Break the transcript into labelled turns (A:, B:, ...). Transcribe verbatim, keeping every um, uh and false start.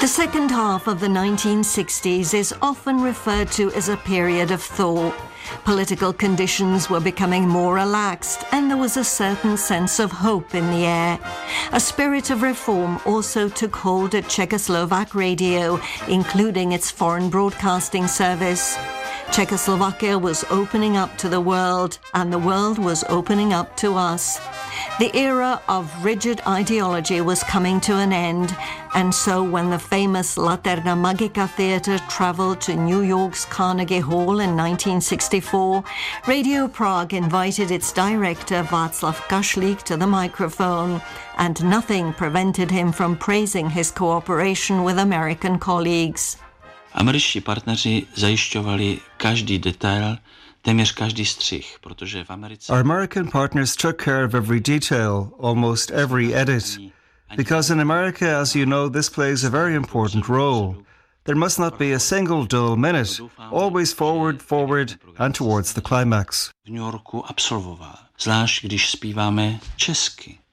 A: second half of the nineteen sixties is often referred to as a period of thaw. Political conditions were becoming more relaxed and there was a certain sense of hope in the air. A spirit of reform also took hold at Czechoslovak radio, including its foreign broadcasting service. Czechoslovakia was opening up to the world, and the world was opening up to us. The era of rigid ideology was coming to an end, and so when the famous Laterna Magica Theatre travelled to New York's Carnegie Hall in nineteen sixty-four, Radio Prague invited its director Václav Kašlík to the microphone, and nothing prevented him from praising his cooperation with American colleagues.
B: Američtí partneři zajišťovali každý detail, téměř každý střih, protože v Americe...
C: Our American partners took care of every detail, almost every edit. Because in America, as you know, this plays a very important role. There must not be a single dull minute, always forward, forward and towards the climax.
B: V New Yorku absolvoval, zvlášť když zpíváme česky.